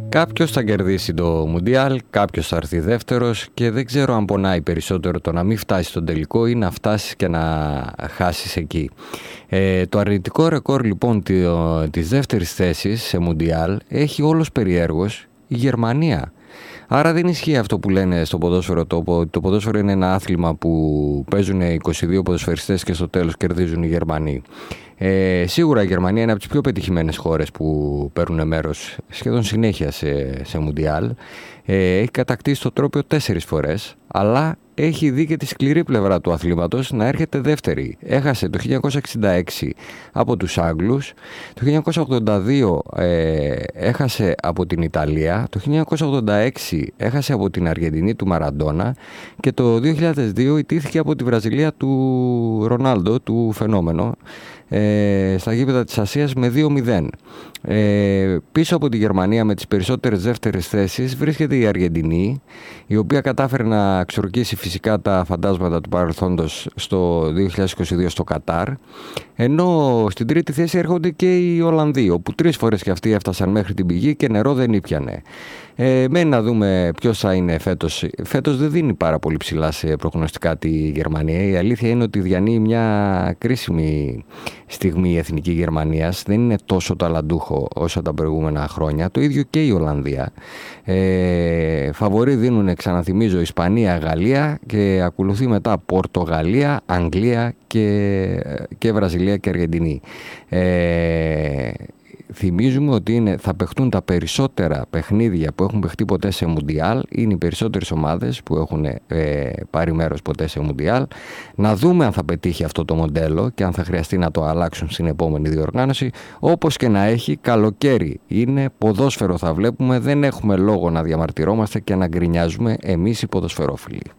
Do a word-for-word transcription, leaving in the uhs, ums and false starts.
Κάποιος θα κερδίσει το Μουντιάλ, κάποιος θα έρθει δεύτερος και δεν ξέρω αν πονάει περισσότερο το να μην φτάσει στον τελικό ή να φτάσεις και να χάσεις εκεί. Ε, το αρνητικό ρεκόρ λοιπόν της δεύτερης θέσης σε Μουντιάλ έχει όλος περιέργως η Γερμανία. Άρα δεν ισχύει αυτό που λένε στο ποδόσφαιρο. Το, το ποδόσφαιρο είναι ένα άθλημα που παίζουν είκοσι δύο ποδοσφαιριστές και στο τέλος κερδίζουν οι Γερμανοί. Ε, σίγουρα η Γερμανία είναι από τις πιο πετυχημένες χώρες που παίρνουν μέρος σχεδόν συνέχεια σε, σε Μουντιάλ. Ε, έχει κατακτήσει το τρόπαιο τέσσερις φορές, αλλά έχει δει και τη σκληρή πλευρά του αθλήματος να έρχεται δεύτερη. Έχασε το χίλια εννιακόσια εξήντα έξι από τους Άγγλους, το χίλια εννιακόσια ογδόντα δύο ε, έχασε από την Ιταλία, το χίλια εννιακόσια ογδόντα έξι έχασε από την Αργεντινή του Μαραντόνα και το δύο χιλιάδες δύο ιτήθηκε από τη Βραζιλία του Ρονάλντο, του φαινόμενο, ε, στα γήπεδα της Ασίας με δύο μηδέν. Ε, πίσω από τη Γερμανία με τις περισσότερες δεύτερες θέσεις βρίσκεται η Αργεντινή, η οποία κατάφερε να ξορκίσει φυσικά τα φαντάσματα του παρελθόντος στο δύο χιλιάδες είκοσι δύο στο Κατάρ, ενώ στην τρίτη θέση έρχονται και οι Ολλανδοί, όπου τρεις φορές και αυτοί έφτασαν μέχρι την πηγή και νερό δεν ήπιανε. Ε, μένει να δούμε ποιος θα είναι φέτος. Φέτος δεν δίνει πάρα πολύ ψηλά σε προγνωστικά τη Γερμανία. Η αλήθεια είναι ότι διανύει μια κρίσιμη στιγμή η εθνική Γερμανίας. Δεν είναι τόσο ταλαντούχο όσο τα προηγούμενα χρόνια. Το ίδιο και η Ολλανδία. Ε, φαβορί δίνουν, ξαναθυμίζω, Ισπανία, Γαλλία και ακολουθεί μετά Πορτογαλία, Αγγλία και, και Βραζιλία και Αργεντινή. Ε, Θυμίζουμε ότι είναι, θα παιχτούν τα περισσότερα παιχνίδια που έχουν παιχτεί ποτέ σε Μουντιάλ. Είναι οι περισσότερες ομάδες που έχουν ε, πάρει μέρος ποτέ σε Μουντιάλ. Να δούμε αν θα πετύχει αυτό το μοντέλο και αν θα χρειαστεί να το αλλάξουν στην επόμενη διοργάνωση. Όπως και να έχει, καλοκαίρι είναι, ποδόσφαιρο θα βλέπουμε. Δεν έχουμε λόγο να διαμαρτυρόμαστε και να γκρινιάζουμε εμείς οι ποδοσφαιρόφιλοι.